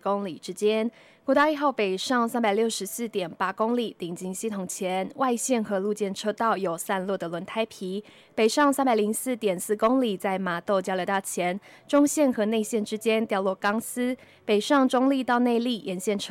公里之间。国道1号北上364.8公里，顶进系统前外线和路肩车道有散落的轮胎皮；北上304.4公里，在麻豆交流道前中线和内线之间掉落钢丝；北上中立到内坜沿线车